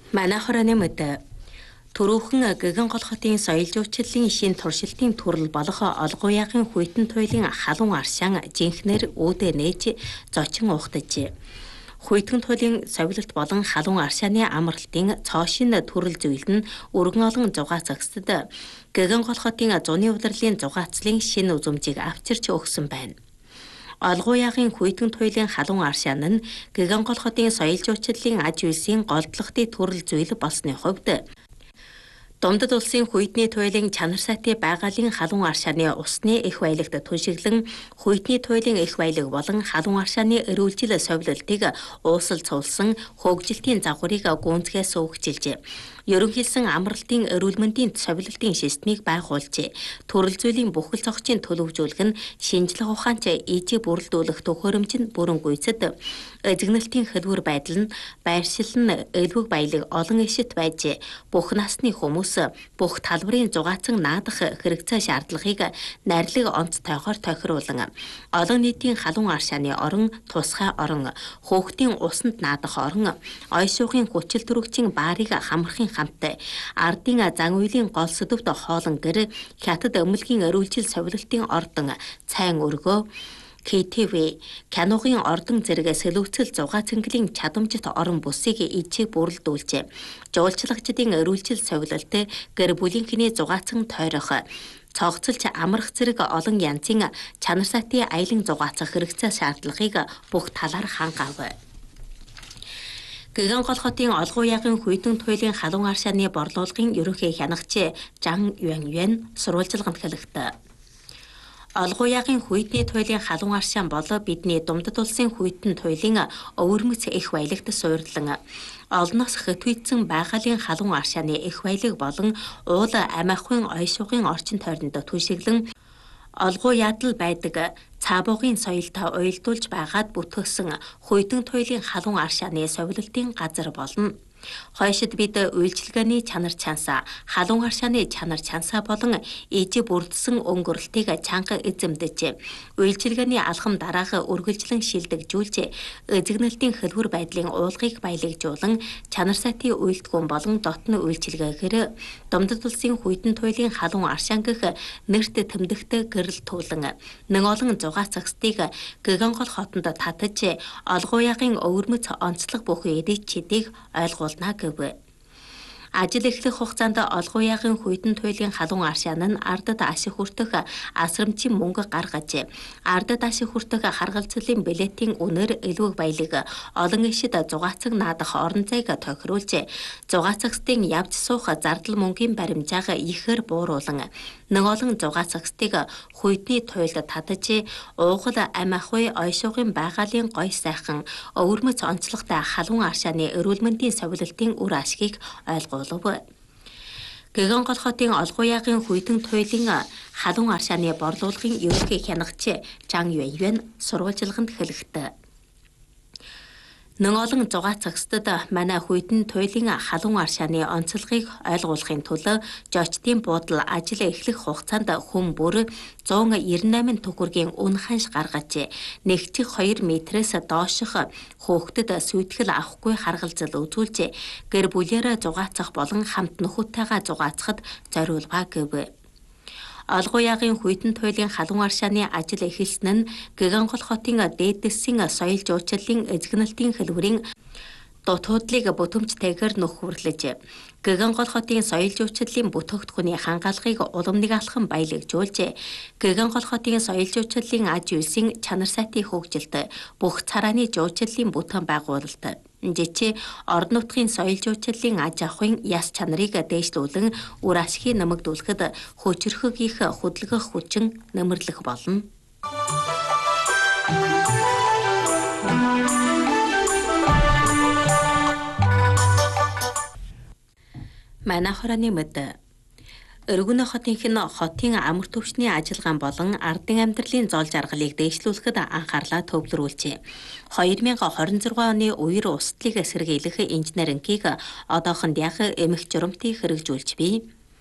Манай хорооны мэд Төрөөхөн гэгэн гол хотын соёл жуулчлалын шин туршилтын төрөл болох олгоягийн хүйтэн туйлын халуун аршаан жинхнэр үүдэ нээж зочин ухтаж. Хүйтэн туйлын совилт болон халуун аршааны амралтын цоошин төрөл зүйл нь өргөн олон зугаацагсад гэгэн гол хотын зуны удирлын зугаацлын шин үзүмжийг авчирч өгсөн байна. Олгоягийн хүйтэн туйлын халуун аршаан нь гэгэн гол хотын соёл жуулчлалын аж үйлсийн голдлогын төрөл зүйл болсны хувьд Домдод улсын хүйтний туйлын чанар сайтай байгалийн халуун аршааны усны их баялагт түншиглэн хүйтний туйлын их баялаг болон халуун аршааны эрүүлжил совилтыг уусал цуулсан хөгжилтийн загварыг гүнзгээс суугчилжээ. Ерөнхийлсөн амралтын эрүүл мэндийн совилтын системийг байгуулжээ. Төрөл зүйлийн бүхэл зохицын төлөвжүүлэх нь шинжлэх ухаанч ижи бүрэлдүүлэх төхөөрөмж нь бүрэн гүйцэд эзэгнэлтийн хэлбэр байдал нь байршил нь элбэг баялаг олон ишит байж бүх насны хүмүүс бүх талбарын зугаацсан наадах хэрэгцээ шаардлагыг найрлаг онцтойгоор тохируулан олон нийтийн халуун аршааны орон, тусгай орон, хөөхтийн усанд наадах орон, ой шуухын хүчил төрөгчийн баарыг хамрахын хамт ардын зан үйлийн гол сэдвт хоолон гэр хятад өмөлгийн эрүүлжил совилтын ордон цайн өргөө КТВ киногийн ордон зэрэг сэлүүцэл зугаа цэнгэлийн чадамжит орон бүсийг ижиг бүрэлдүүлжээ. Жуулчлагчдын эрүүлжил совилт гэр бүлийнхний зугаацсан тойрох цогцолж амрах зэрэг олон янзын чанар сайтай аялан зугаацах хэрэгцээ шаардлагыг бүх талаар хангав. Гэгэн гол хотын олгоягийн хүйтэн туйлын халуун аршааны борлуулгын ерөнхий хянагч Жан Юань сурвалжилганд хэлэхдээ Олгоягийн хүйтний туйлын халуун аршаан бол бидний Думдад улсын хүйтэн туйлын өвөрмөц их баялагт суйрлан олноос хэтвэцсэн байгалийн халуун аршааны их баялаг болон уул амиахын ой шугын орчин тойронд түншиглэн олгояадл байдаг цаабуугийн соёлтой уялдуулж байгаад бүтгсэн хүйтэн туйлын халуун аршааны совилтын газар болно. Хойшид бид үйлчилгээний чанар чансаа, халуун аршааны чанар чансаа болон ижи бүрдсэн өнгөрлөлтийг чанга эзэмдэж, үйлчилгээний алхам дараах үргэлжлэн шилдэгжүүлж, эзэгнэлтийн хэлбэр байдлын уулгыг баялагжуулан, чанар сайтын үйлдэгүн болон дотны үйлчилгээгээр Думдад улсын хүйтэн туйлын халуун аршаан гэх нэрт тэмдэгтэй гэрэл туулан, нэг олон зугаацагсдыг гэгэн гол хотонд татаж, олгоягийн өвөрмөц онцлог бүхий эдийн чидийг ойлгуулна гэв. Ажил эхлэх хугацаанд олгоягийн хүйтэн туйлын халуун аршаан нь ардад ашиг хүртэх асрамжийн мөнгө гаргаж, ардад ашиг хүртэх харгалзлын билетийн үнээр элбэг баялаг олон ишид зугаацаг наадах орон зайг тохируулж, зугаацагсдын явж суух зардал мөнгөний баримжааг ихээр бууруулан, нэг олон зугаацагсдыг хүйтний туйлд татаж, уугал амиахуй ой шугын байгалийн гой сайхан өвөрмөц онцлогтой халуун аршааны эрүүл мэндийн совилтын үр ашгийг ойлгуулав. Гэгэн гол хотын олгоягийн хүйтэн туйлын халуун аршааны борлуулгын ерөнхий хянагч Жан Юань сурвалжилганд хэлэхдээ нэг олон зугаацагсдад манай хүйтэн туйлын халуун аршааны онцлогыг ойлгуулахын тулд жочдын буудал ажил эхлэх хугацаанд хүн бүр 198 төгрөгийн үн ханш гаргаж, нэгчих 2 метрээс дооших хөөхдөд сүйтгэл авахгүй харгалзал үзүүлж, гэр бүлээрээ зугаацах болон хамт нөхөдтэйгээ зугаацахад зориулгаа гэв. Олгоягийн хүйтэн туйлын халуун аршааны ажил эхэлсэн нь гэгэн гол хотын дээдэсийн соёл жуулчлалын эзэгнэлтийн хэлбэрийн дутуудлыг бүтэмжтэйгээр нөхөрлөж, гэгэн гол хотын соёл жуулчлалын бүтээгдэхүүний хангаалгыг улам нэг алхам баялагжуулж, гэгэн гол хотын соёл жуулчлалын аж үйлсийн чанар сайтын хөгжилт, бүх царааны жуулчлалын бүтээн байгуулалт, жичи орон нутгийн соёл жуулчлалын аж ахуйн яс чанарыг дээшлүүлэн үр ашгийг нэмэгдүүлэхэд хүчрхэг их хөдөлгөх хүчин нэмэрлэх болно. Манай хорооны мэд Өргөнө хотынх нь хотын амар төвчний ажиллагаан болон ардын амьдралын зол жаргалыг дээшлүүлэхэд анхаарлаа төвлөрүүлжээ. 2026 оны үер устдалыг сэргийлэх инженерингийг одоохонд яг эмх журамтыг хэрэгжүүлж бий.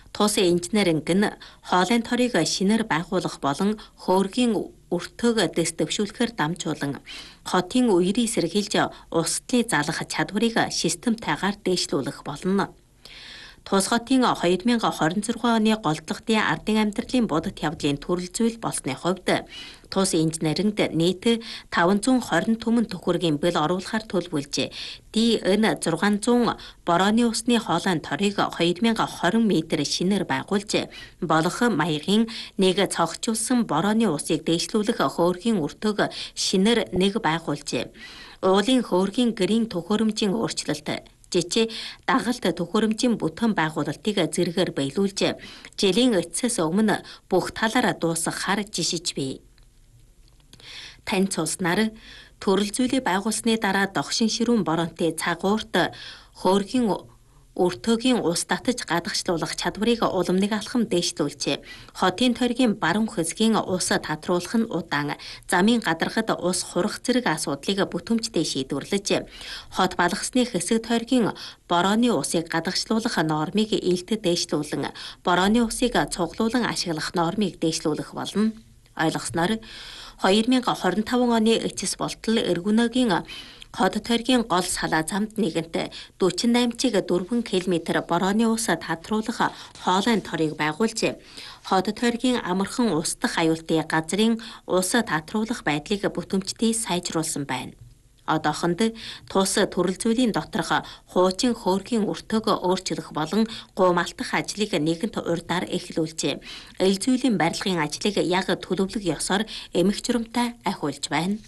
Туусын инженеринг нь хоолойн торыг шинээр байгуулах болон хөөргийн өртөөг дэс дэвшүүлэхээр дамжуулан хотын үерийг сэргийлж устдыг залгах чадварыг системтайгаар дээшлүүлэх болно. Тус хотын 2026 оны голдлогын ардын амьдралын будад явдлын төрөл зүйл болсны хувьд тус инженерингд нийт 520 түмэн төхөргийн бэл оруулахар төлөвлөж, DN 600 борооны усны хоолойн торыг 2020 метр шинээр байгуулж, болох маягийн нэг цогцолсон борооны усыг дээшлүүлэх хөөргийн өртөөг шинээр нэг байгуулж, уулын хөөргийн гэрийн төхөөрөмжийн өөрчлөлт, жижиг дагалт төхөөрөмжийн бүтээн байгуулалтыг зэрэгээр биелүүлж, жилийн эцэс өмнө бүх талаараа дуусгахаар жишиж бий. Тань цуснаар төрөл зүйлийг байгуулсны дараа догшин ширүүн боронтой цагуурт хөөргийн өртөөгийн ус татаж гадагшлуулах чадварыг уламныг алхам дээшлүүлж, хотын тойргийн баруун хэсгийн ус татруулах нь удаан, замын гадаргад ус хурах зэрэг асуудлыг бүтэмжтэй шийдвэрлэж, хот балгасны хэсэг тойргийн борооны усыг гадагшлуулах нормыг илтэд дээшлүүлэн, борооны усыг цуглуулан ашиглах нормыг дээшлүүлэх болно. Ойлгосноор 2025 оны эцэс болтол Эргөнөөгийн хот тойргийн гол салаа замд нэгэнт 48-4 км борооны ус татруулах хоолойн торыг байгуулж, хот тойргийн амархан устдах аюултай газрын ус татруулах байдлыг бүтэмжтэй сайжруулсан байна. Одоохонд тус төрөл зүйлийн доторх хуучин хөөргийн өртөөг өөрчлөх болон гумалтах ажлыг нэгэнт урьдаар эхлүүлж, эл зүйлийн барилгын ажлыг яг төлөвлөг ёсоор эмх журамтай ахиулж байна.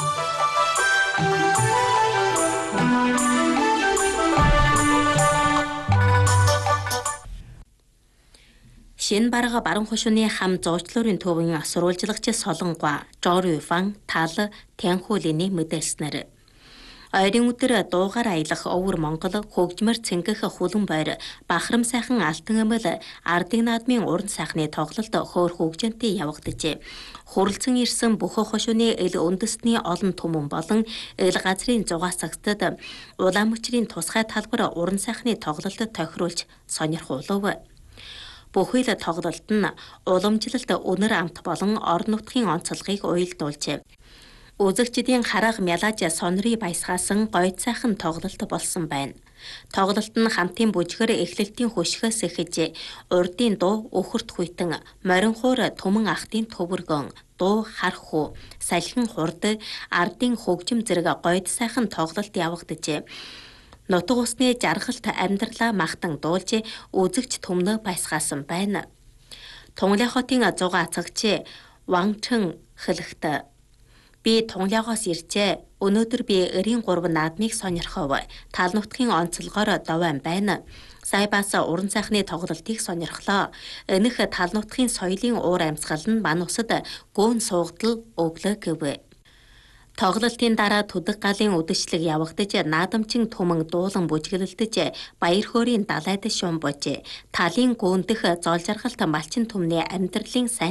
Шинэ барга баруун хошууны хам зуучлуурын төвийн сурвалжлагч Солонгоо, Жорюфан, Тал, Тянхуулины мэдээлснээр ойрын өдөр дуугаар аялах өвөр Монгол хөгжмөр цэнгэх хүлэн бойр бахарам сайхан алтан эмэл ардын наадмын уран сайхны тоглолт хөөр хөгжинтэй явагдажээ. Хүрлцэн ирсэн бүх хошууны эл үндэстний олон түмэн болон эл газрын зугаас цагтад улаан мөчрийн тусгай талбар уран сайхны тоглолт тохируулж сонирхуулв. Бүхэл тоглолт нь уламжлалт өнөр амт болон орон нутгийн онцлогыг уялдуулж, үзэгчдийн харааг мялаж сонирыг баясгаасан гойд сайхан тоглолт болсон байна. Тоглолт нь хамтын бүжгэр эхлэлтийн хөшгөөс эхэж, урдын дуу өхөрт хүйтэн, морин хуур түмэн ахтын төвөргөн, дуу харх хүү, салхин хурд, ардын хөгжим зэрэг гойд сайхан тоглолт явагдажээ. Нутаг усны жаргалт амьдралаа махтан дуулж, үзэгч түмнө баясгаасан байна. Тунгалын хотын 100 ацагч Вангчэн хэлэхдээ, би Тунгалиогоос иржээ. Өнөөдөр би 93 наадмыг сонирхов. Тал нутгийн онцлогоор довоон байна. Сая бас уран сайхны тоглолтыг сонирхлоо. Энэх тал нутгийн соёлын уур амьсгал нь мань усад гүн суугдал өглөө гэв. Тоглолтын дараа төдөг галын үдэшлэг явагдаж, наадамчин түмэн дуулан бүжгэлэлдэж, баяр хөөрийн далайд шумбож, талын гүндэх зол жаргалт малчин түмний амьдралын сайн